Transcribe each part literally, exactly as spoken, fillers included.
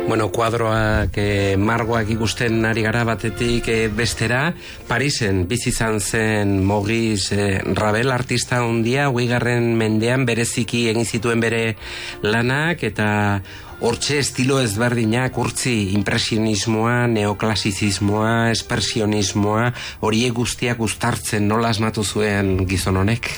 Bueno, kuadroak, eh, margoak ikusten ari gara batetik eh, bestera, Parisen bizi izan zen Maurice eh, Ravel artista handia, hogeigarren mendean bereziki egin zituen bere lanak, eta hortxe estilo ezberdinak, urtzi impresionismoa, neoklasizismoa, espresionismoa, horiek guztiak uztartzen nola asmatu zuen gizon honek?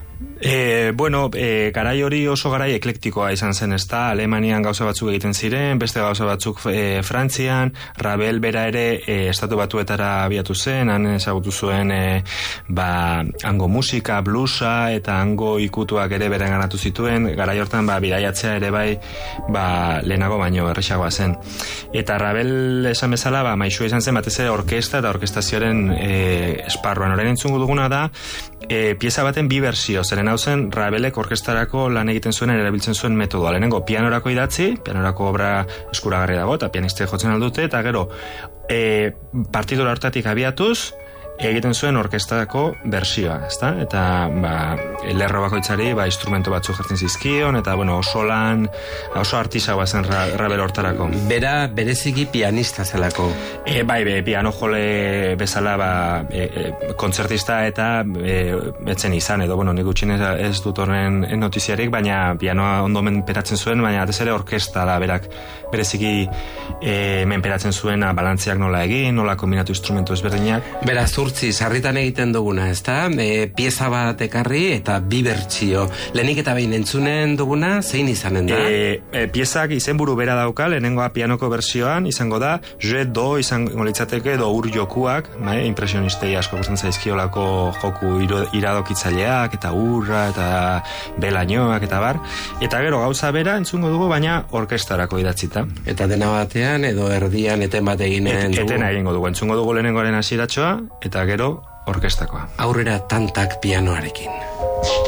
E, bueno, e, garai hori oso garai eklektikoa izan zen, ezta? Alemanian gauza batzuk egiten ziren, beste gauza batzuk e, Frantzian, Ravel bera ere e, estatu batuetara abiatu zen, han ezagutu zuen e, ba, hango musika, bluesa eta hango ikutuak ere beren ganatu zituen, garai hortan ba, bidaiatzea ere bai ba, lehenago baino erresagoa zen. Eta Ravel esan bezala ba, maixua izan zen batez ere orkesta eta orkestazioaren e, esparruan. Orain entzungo duguna da e, pieza baten bi bersio, zeren hau zen Ravelek orkestarako lan egiten zuen erabiltzen zuen metodoa. Lehenengo pianorako idatzi, pianorako obra eskuragarri dago eta pianistek jotzen aldute, eta gero e, partidura hortatik abiatuz egiten zuen orkestarako bersioa, ezta? Eta ba, lerro bakoitzari ba, instrumento batzu jartzen zizkion, eta bueno, oso lan, oso artisagoa zen ra, Ravel hortarako. Bera bereziki pianista zelako. E, bai, be, piano jole bezala ba, e, e, kontzertista eta e, etzen izan, edo bueno, nik gutxin ez, ez dut horren notiziarik, baina pianoa ondo menperatzen zuen, baina atez ere orkesta da berak bereziki e, menperatzen zuena balantziak nola egin, nola kombinatu instrumentu ezberdinak. Beraz, Urtzi, sarritan egiten duguna, ezta? E, pieza bat ekarri eta bi bertsio. Lehenik eta behin entzunen duguna, zein izanen da? E, e, piezak izenburu bera dauka, lehenengoa pianoko bersioan, izango da, je, do, izango litzateke, do ur jokuak, bai, impresionistei asko gustatzen zaizkiolako joku iro, iradokitzaileak, eta urra, eta belainoak, eta bar. Eta gero gauza bera entzungo dugu, baina orkestarako idatzita. Eta dena batean, edo erdian eten bat eginen dugu? Etena egingo dugu, entzungo dugu lehenengoaren hasiratxoa, eta gero orkestakoa. Aurrera tantak pianoarekin.